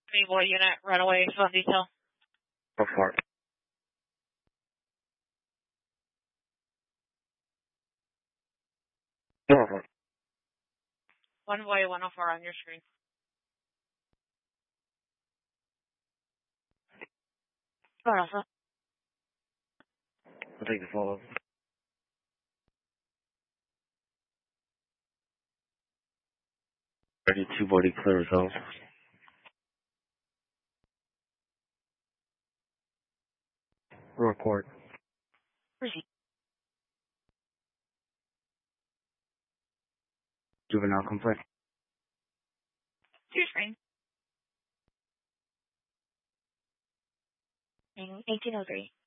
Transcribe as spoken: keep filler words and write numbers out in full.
Boy unit, runaway, phone detail. Go for it. Go for it. One boy, one oh four on your screen. Go Alpha. I'll take the follow. Ready, two body clear results. Record. Proceed. Juvenile complaint. To your screen. eighteen oh three.